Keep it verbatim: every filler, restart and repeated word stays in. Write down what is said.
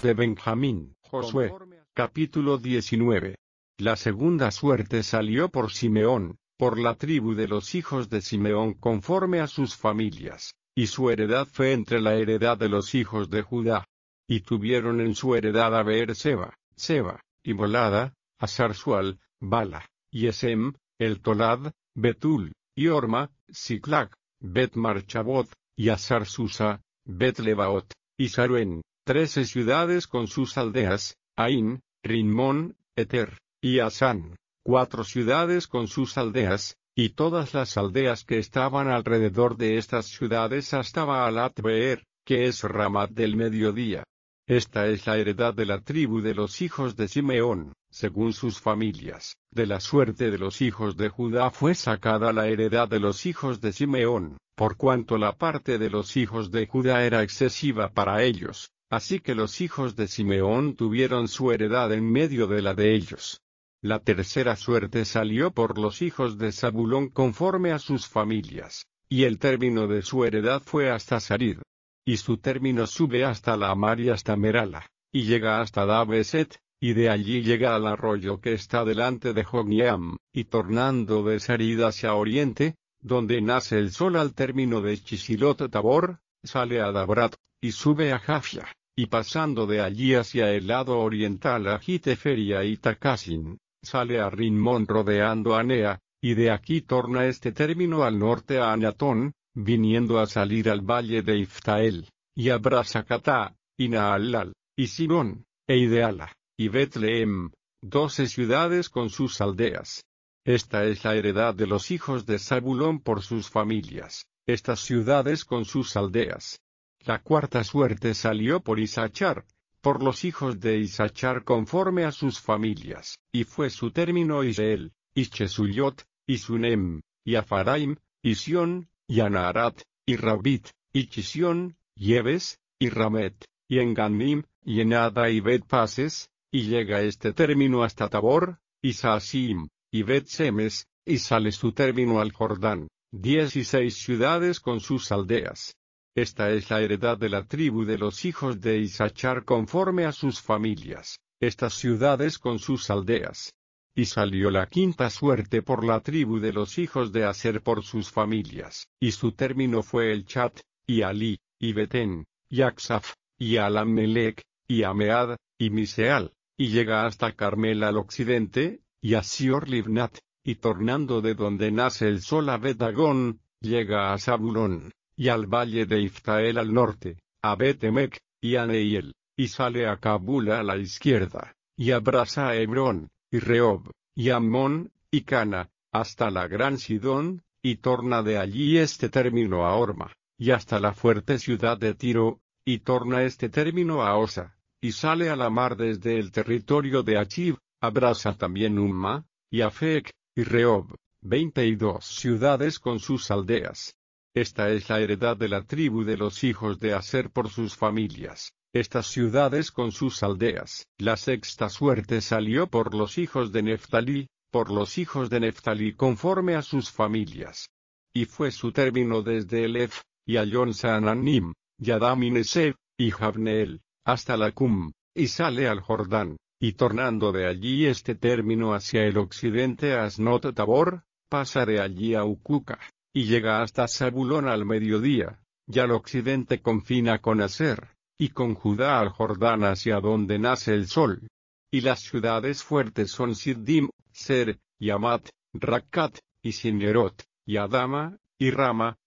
de Benjamín. Josué, capítulo diecinueve. La segunda suerte salió por Simeón, por la tribu de los hijos de Simeón conforme a sus familias, y su heredad fue entre la heredad de los hijos de Judá. Y tuvieron en su heredad a Beer-seba, Seba, y Molada, a Sarsual, Bala, y Esem, el Tolad, Betul, y Orma, Siclag, Bet-Marchabot, y a Sarsusa, Bet-Lebaot, y Saruen, trece ciudades con sus aldeas, Ain, Rimón, Eter, y Asán, cuatro ciudades con sus aldeas, y todas las aldeas que estaban alrededor de estas ciudades hasta Baalat-Beer, que es Ramat del mediodía. Esta es la heredad de la tribu de los hijos de Simeón, según sus familias. De la suerte de los hijos de Judá fue sacada la heredad de los hijos de Simeón, por cuanto la parte de los hijos de Judá era excesiva para ellos, así que los hijos de Simeón tuvieron su heredad en medio de la de ellos. La tercera suerte salió por los hijos de Zabulón conforme a sus familias, y el término de su heredad fue hasta Sarid. Y su término sube hasta la Mar y hasta Merala, y llega hasta Dabeset, y de allí llega al arroyo que está delante de Jogneam, y tornando de Sarid hacia oriente, donde nace el sol al término de Chisilot Tabor, sale a Dabrat, y sube a Jafia, y pasando de allí hacia el lado oriental a Giteferia y Tacasin, sale a Rimón rodeando a Nea, y de aquí torna este término al norte a Anatón, viniendo a salir al valle de Iftael, y a Brasacatá, y Naalal, y Sidón, e Ideala, y Betlehem, doce ciudades con sus aldeas. Esta es la heredad de los hijos de Zabulón por sus familias, estas ciudades con sus aldeas. La cuarta suerte salió por Isachar, por los hijos de Isachar conforme a sus familias, y fue su término Israel, y Chesuyot, y Sunem, y Afaraim, y Sión, y Anaharat, y Rabit, y Chisión, y Ebes, y Ramet, y Enganim, y Enada y Bet-Pases, y llega este término hasta Tabor, y Saasim, y Bet-Semes, y sale su término al Jordán, dieciséis ciudades con sus aldeas. Esta es la heredad de la tribu de los hijos de Isachar conforme a sus familias, estas ciudades con sus aldeas. Y salió la quinta suerte por la tribu de los hijos de Aser por sus familias, y su término fue el Chat, y Ali, y Betén, y Aksaf, y Alamelec, y Amead, y Miseal, y llega hasta Carmel al occidente, y a Sior Livnat, y tornando de donde nace el sol a Bet-Dagón, llega a Zabulón, y al valle de Iftael al norte, a Bet-Emec, y a Neiel, y sale a Kabul a la izquierda, y abraza a Hebrón, y Rehob, y Ammón, y Cana, hasta la gran Sidón, y torna de allí este término a Orma, y hasta la fuerte ciudad de Tiro, y torna este término a Osa, y sale a la mar desde el territorio de Achib, abraza también Umma, y Afec, y Rehob, veinte y dos ciudades con sus aldeas. Esta es la heredad de la tribu de los hijos de Aser por sus familias, estas ciudades con sus aldeas. La sexta suerte salió por los hijos de Neftalí, por los hijos de Neftalí conforme a sus familias. Y fue su término desde Elef, y Ayón Saananim, y Adam y Neseb, y Javneel, hasta la Cum, y sale al Jordán, y tornando de allí este término hacia el occidente a Asnot Tabor, pasa de allí a Ucuca, y llega hasta Zabulón al mediodía, y al occidente confina con Aser, y con Judá al Jordán hacia donde nace el sol. Y las ciudades fuertes son Siddim, Ser, y Amat, Rakkat, y Sinerot, y Adama, y Rama,